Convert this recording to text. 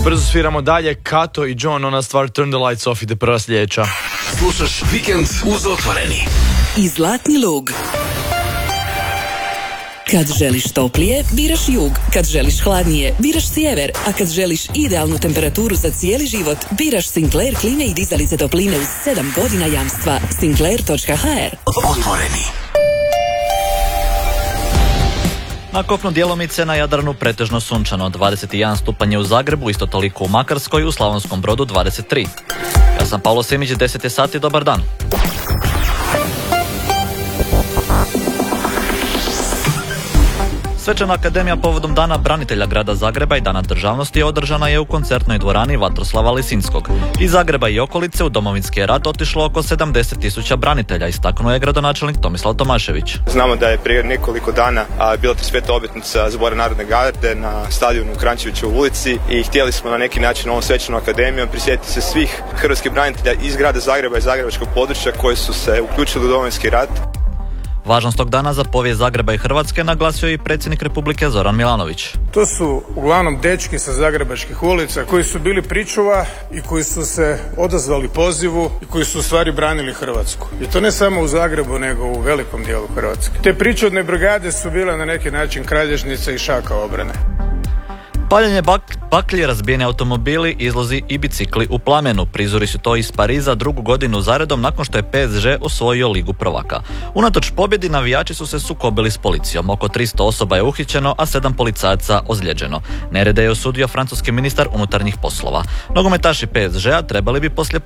Brzo sviramo dalje, Kato i John, ona stvar Turn the Lights Off ide prva sljedeća. Slušaš Vikend uz Otvoreni. I Zlatni lug. Kad želiš toplije, biraš jug. Kad želiš hladnije, biraš sjever. A kad želiš idealnu temperaturu za cijeli život, biraš Sinclair klime i dizalice topline uz 7 godina jamstva. Sinclair.hr. Otvoreni. Na kopnu djelomice, na Jadranu pretežno sunčano, 21 stupanj je u Zagrebu, isto toliko u Makarskoj, u Slavonskom Brodu 23. Ja sam Pavlo Simić, 10 je sati, dobar dan. Svečana akademija povodom Dana branitelja grada Zagreba i Dana državnosti održana je u koncertnoj dvorani Vatroslava Lisinskog. Iz Zagreba i okolice u Domovinski je rat otišlo oko 70.000 branitelja, istaknuo je gradonačelnik Tomislav Tomašević. Znamo da je prije nekoliko dana bila 35. obljetnica Zbora Narodne garde na stadionu u Kranjčevićevoj ulici i htjeli smo na neki način ovom svečanom akademijom prisjetiti se svih hrvatskih branitelja iz grada Zagreba i zagrebačkog područja koji su se uključili u Domovinski rat. Važnost tog dana za povijest Zagreba i Hrvatske naglasio i predsjednik Republike Zoran Milanović. To su uglavnom dečki sa zagrebačkih ulica koji su bili pričuva i koji su se odazvali pozivu i koji su u stvari branili Hrvatsku. I to ne samo u Zagrebu nego u velikom dijelu Hrvatske. Te pričuvne brigade su bile na neki način kralježnica i šaka obrane. Paljenje baklje, razbijeni automobili, izlozi i bicikli u plamenu. Prizori su to iz Pariza drugu godinu zaredom nakon što je PSG osvojio Ligu prvaka. Unatoč pobjedi navijači su se sukobili s policijom. Oko 300 osoba je uhićeno, a 7 policajaca ozlijeđeno. Nerede je osudio francuski ministar unutarnjih poslova. Nogometaši PSG-a trebali bi poslije